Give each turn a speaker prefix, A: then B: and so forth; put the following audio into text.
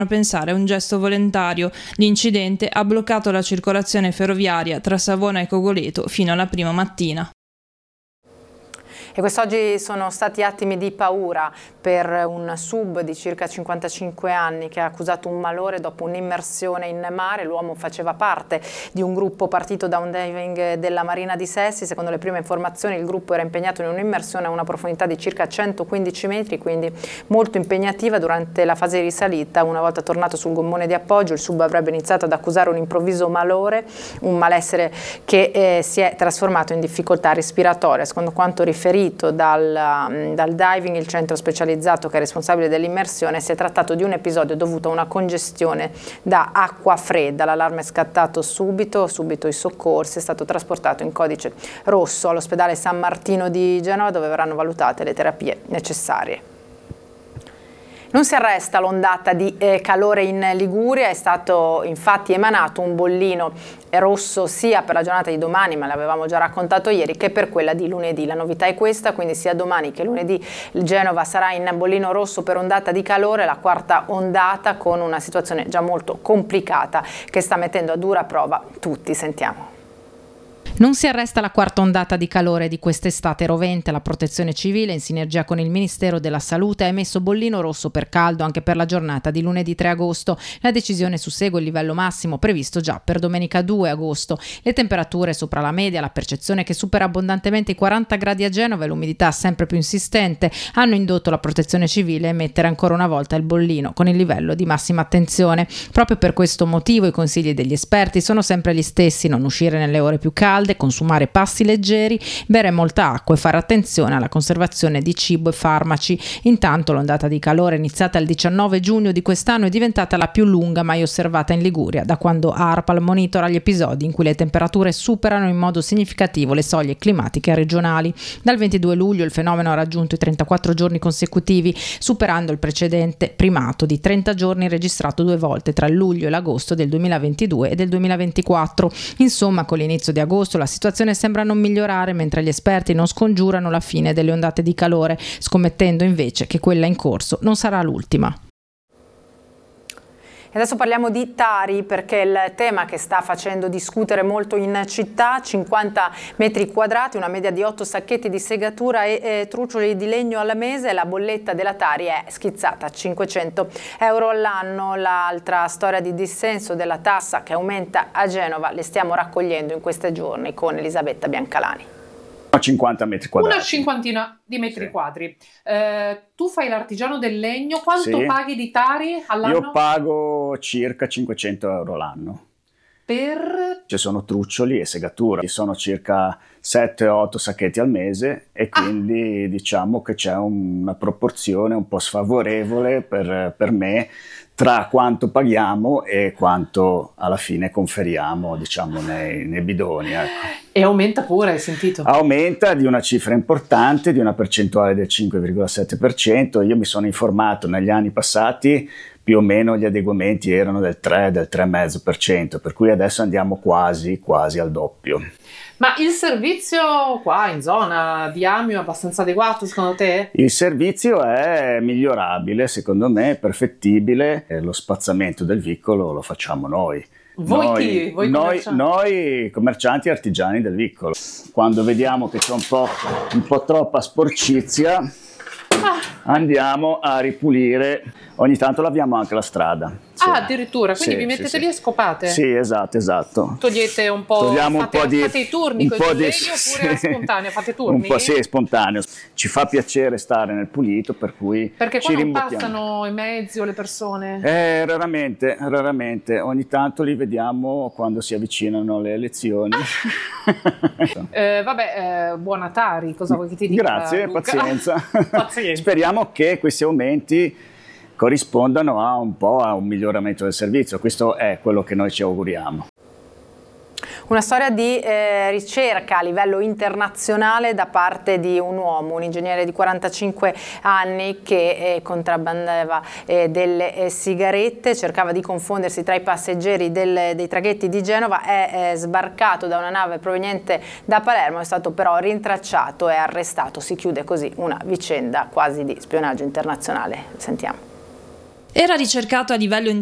A: pensare a un gesto volontario. L'incidente ha bloccato la circolazione ferroviaria tra Savona e Cogoleto fino alla prima mattina.
B: E quest'oggi sono stati attimi di paura per un sub di circa 55 anni che ha accusato un malore dopo un'immersione in mare. L'uomo faceva parte di un gruppo partito da un diving della Marina di Sessi. Secondo le prime informazioni il gruppo era impegnato in un'immersione a una profondità di circa 115 metri, quindi molto impegnativa. Durante la fase di risalita, una volta tornato sul gommone di appoggio, il sub avrebbe iniziato ad accusare un improvviso malore, un malessere che si è trasformato in difficoltà respiratoria. Secondo quanto riferito dal diving, il centro specializzato che è responsabile dell'immersione, si è trattato di un episodio dovuto a una congestione da acqua fredda. L'allarme è scattato subito i soccorsi, è stato trasportato in codice rosso all'ospedale San Martino di Genova, dove verranno valutate le terapie necessarie. Non si arresta l'ondata di calore in Liguria, è stato infatti emanato un bollino rosso sia per la giornata di domani, ma l'avevamo già raccontato ieri, che per quella di lunedì. La novità è questa, quindi sia domani che lunedì Genova sarà in bollino rosso per ondata di calore, la quarta ondata, con una situazione già molto complicata che sta mettendo a dura prova tutti. Sentiamo.
C: Non si arresta la quarta ondata di calore di quest'estate rovente. La Protezione Civile, in sinergia con il Ministero della Salute, ha emesso bollino rosso per caldo anche per la giornata di lunedì 3 agosto. La decisione sussegue il livello massimo previsto già per domenica 2 agosto. Le temperature sopra la media, la percezione che supera abbondantemente i 40 gradi a Genova e l'umidità sempre più insistente hanno indotto la Protezione Civile a emettere ancora una volta il bollino con il livello di massima attenzione. Proprio per questo motivo i consigli degli esperti sono sempre gli stessi: non uscire nelle ore più calde, consumare pasti leggeri, bere molta acqua e fare attenzione alla conservazione di cibo e farmaci. Intanto l'ondata di calore iniziata il 19 giugno di quest'anno è diventata la più lunga mai osservata in Liguria da quando ARPAL monitora gli episodi in cui le temperature superano in modo significativo le soglie climatiche regionali. Dal 22 luglio il fenomeno ha raggiunto i 34 giorni consecutivi, superando il precedente primato di 30 giorni registrato 2 volte tra il luglio e l'agosto del 2022 e del 2024. Insomma, con l'inizio di agosto la situazione sembra non migliorare, mentre gli esperti non scongiurano la fine delle ondate di calore, scommettendo invece che quella in corso non sarà l'ultima.
B: E adesso parliamo di Tari, perché il tema che sta facendo discutere molto in città: 50 metri quadrati, una media di 8 sacchetti di segatura e trucioli di legno al mese. La bolletta della Tari è schizzata a 500 euro all'anno. L'altra storia di dissenso della tassa che aumenta a Genova le stiamo raccogliendo in questi giorni con Elisabetta Biancalani.
D: 50 metri quadrati.
E: Una cinquantina di metri quadri. Tu fai l'artigiano del legno, quanto paghi di Tari all'anno?
D: Io pago circa 500 euro l'anno. Ci sono truccioli e segature, sono circa 7-8 sacchetti al mese e quindi diciamo che c'è una proporzione un po' sfavorevole per me tra quanto paghiamo e quanto alla fine conferiamo, diciamo, nei bidoni. Ecco.
E: E aumenta pure, hai sentito?
D: Aumenta di una cifra importante, di una percentuale del 5,7%. Io mi sono informato negli anni passati, più o meno gli adeguamenti erano del 3,5%, per cui adesso andiamo quasi al doppio.
E: Ma il servizio qua in zona di Amio è abbastanza adeguato secondo te?
D: Il servizio è migliorabile, secondo me, è perfettibile. Lo spazzamento del vicolo lo facciamo noi.
E: Voi
D: commercianti e artigiani del vicolo. Quando vediamo che c'è un po' troppa sporcizia, andiamo a ripulire. Ogni tanto laviamo anche la strada.
E: Addirittura, quindi vi mettete lì e scopate?
D: Sì, esatto.
E: Togliete un po', fate i turni con i colleghi oppure spontaneo, fate turni?
D: Un po' sì, spontaneo. Ci fa piacere stare nel pulito, per cui
E: perché
D: ci
E: qua non passano i mezzi o le persone?
D: Raramente. Ogni tanto li vediamo quando si avvicinano le elezioni.
E: Buona Tari, cosa vuoi che ti dica?
D: Grazie,
E: Pazienza.
D: Speriamo che questi aumenti corrispondano a un miglioramento del servizio. Questo è quello che noi ci auguriamo.
B: Una storia di ricerca a livello internazionale da parte di un uomo, un ingegnere di 45 anni che contrabbandava delle sigarette, cercava di confondersi tra i passeggeri dei traghetti di Genova, è sbarcato da una nave proveniente da Palermo, è stato però rintracciato e arrestato. Si chiude così una vicenda quasi di spionaggio internazionale. Sentiamo.
A: Era ricercato a livello